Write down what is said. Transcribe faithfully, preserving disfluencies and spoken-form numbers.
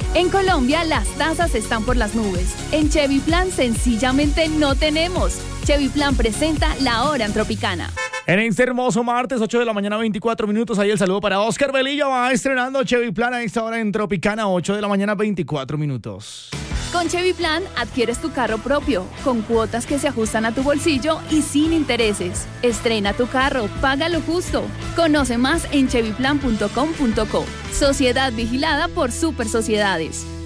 En Colombia, las tasas están por las nubes. En Chevy Plan, sencillamente no tenemos. Chevy Plan presenta La Hora en Tropicana. En este hermoso martes, ocho de la mañana, veinticuatro minutos. Ahí el saludo para Oscar Velilla. Va estrenando Chevy Plan a esta hora en Tropicana, ocho de la mañana, veinticuatro minutos. Con Chevy Plan adquieres tu carro propio, con cuotas que se ajustan a tu bolsillo y sin intereses. Estrena tu carro, paga lo justo. Conoce más en chevy plan punto com punto co. Sociedad vigilada por Super Sociedades.